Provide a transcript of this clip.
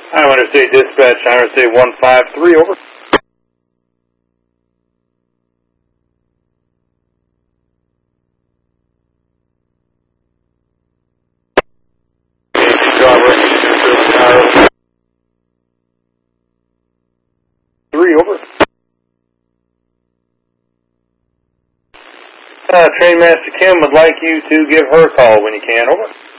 I Interstate Dispatch, Interstate 153, over. Driver, 3, over. Trainmaster Kim would like you to give her a call when you can, over.